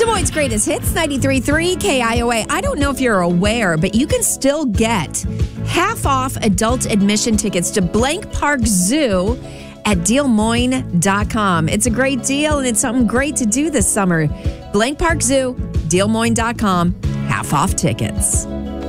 Des Moines' greatest hits, 93.3 KIOA. I don't know if you're aware, but you can still get half off adult admission tickets to Blank Park Zoo at DealMoine.com. It's a great deal, and it's something great to do this summer. Blank Park Zoo, DealMoine.com, half off tickets.